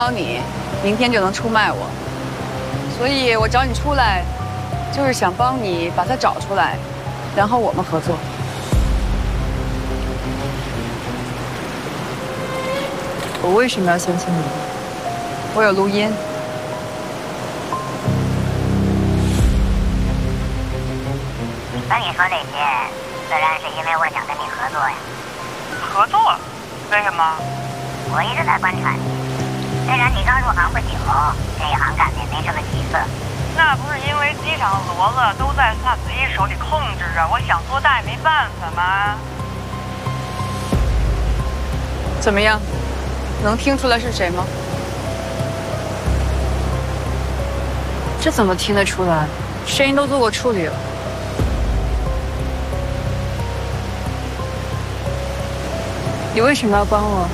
你，明天就能出卖我，所以我找你出来，就是想帮你把他找出来，然后我们合作。 我为什么要相信你？ 我有录音。 跟你说这些，自然是因为我想跟你合作呀。 合作？为什么？ 我一直在观察你，虽然你刚入行不久，这一行干的也没什么起色。 那不是因为机场骡子都在萨子一手里控制着，我想做大也没办法吗？ 怎么样？能听出来是谁吗？ 这怎么听得出来？声音都做过处理了。你为什么要帮我？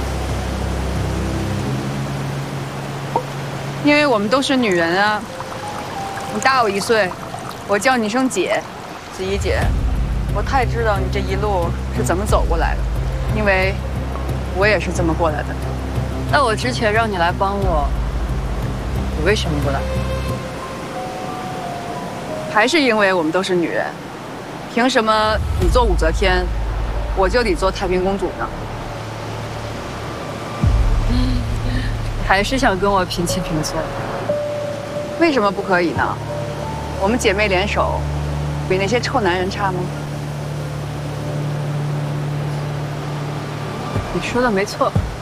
因为我们都是女人啊。你大我1岁，我叫你一声姐，子怡姐。我太知道你这一路是怎么走过来的，因为我也是这么过来的。 那我之前让你来帮我，你为什么不来？ 还是因为我们都是女人，凭什么你做武则天，我就得做太平公主呢？ 还是想跟我平起平坐？ 为什么不可以呢？我们姐妹联手，比那些臭男人差吗？ 你说的没错。